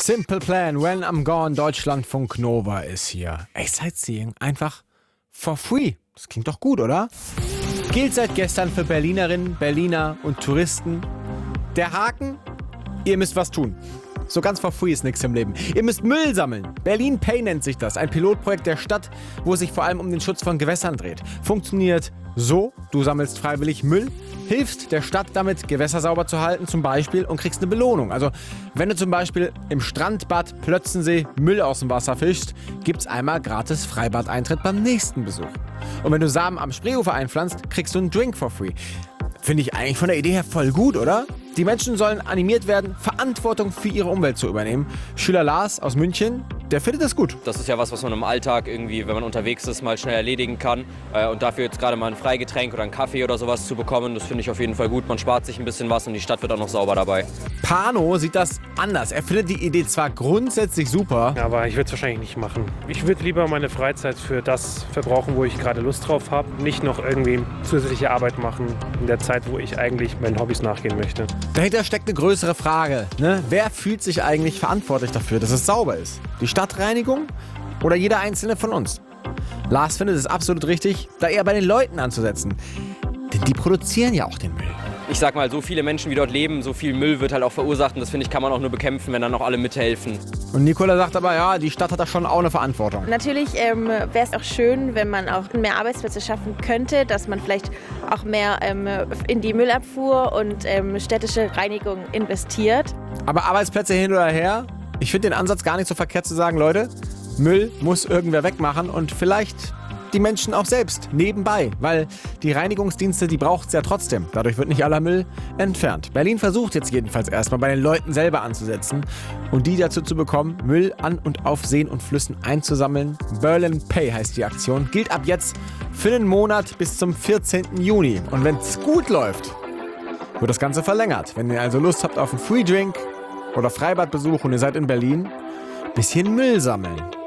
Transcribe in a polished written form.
Simple Plan, when I'm gone, Deutschlandfunk Nova ist hier. Ey, Sightseeing einfach for free. Das klingt doch gut, oder? Gilt seit gestern für Berlinerinnen, Berliner und Touristen. Der Haken? Ihr müsst was tun. So ganz for free ist nichts im Leben. Ihr müsst Müll sammeln. Berlin Pay nennt sich das. Ein Pilotprojekt der Stadt, wo es sich vor allem um den Schutz von Gewässern dreht. Funktioniert so, du sammelst freiwillig Müll, hilfst der Stadt damit, Gewässer sauber zu halten zum Beispiel und kriegst eine Belohnung. Also wenn du zum Beispiel im Strandbad Plötzensee Müll aus dem Wasser fischst, gibt's einmal gratis Freibadeintritt beim nächsten Besuch. Und wenn du Samen am Spreeufer einpflanzt, kriegst du einen Drink for free. Finde ich eigentlich von der Idee her voll gut, oder? Die Menschen sollen animiert werden, Verantwortung für ihre Umwelt zu übernehmen. Schüler Lars aus München, der findet das gut. Das ist ja was man im Alltag irgendwie, wenn man unterwegs ist, mal schnell erledigen kann. Und dafür jetzt gerade mal ein Freigetränk oder einen Kaffee oder sowas zu bekommen, das finde ich auf jeden Fall gut. Man spart sich ein bisschen was und die Stadt wird auch noch sauber dabei. Pano sieht das anders. Er findet die Idee zwar grundsätzlich super, aber ich würde es wahrscheinlich nicht machen. Ich würde lieber meine Freizeit für das verbrauchen, wo ich gerade Lust drauf habe. Nicht noch irgendwie zusätzliche Arbeit machen in der Zeit, wo ich eigentlich meinen Hobbys nachgehen möchte. dahinter steckt eine größere Frage. Ne? Wer fühlt sich eigentlich verantwortlich dafür, dass es sauber ist? Die Stadtreinigung oder jeder Einzelne von uns? Lars findet es absolut richtig, da eher bei den Leuten anzusetzen. Denn die produzieren ja auch den Müll. Ich sag mal, so viele Menschen, wie dort leben, so viel Müll wird halt auch verursacht. Und das, finde ich, kann man auch nur bekämpfen, wenn dann auch alle mithelfen. Und Nicola sagt aber, ja, die Stadt hat da schon auch eine Verantwortung. Natürlich wäre es auch schön, wenn man auch mehr Arbeitsplätze schaffen könnte, dass man vielleicht auch mehr in die Müllabfuhr und städtische Reinigung investiert. Aber Arbeitsplätze hin oder her, ich finde den Ansatz gar nicht so verkehrt zu sagen, Leute, Müll muss irgendwer wegmachen und vielleicht die Menschen auch selbst nebenbei, weil die Reinigungsdienste, die braucht es ja trotzdem. Dadurch wird nicht aller Müll entfernt. Berlin versucht jetzt jedenfalls erstmal bei den Leuten selber anzusetzen und die dazu zu bekommen, Müll an und auf Seen und Flüssen einzusammeln. Berlin Pay heißt die Aktion, gilt ab jetzt für einen Monat bis zum 14. Juni. Und wenn es gut läuft, wird das Ganze verlängert. Wenn ihr also Lust habt auf einen Free Drink oder Freibadbesuch und ihr seid in Berlin, bisschen Müll sammeln.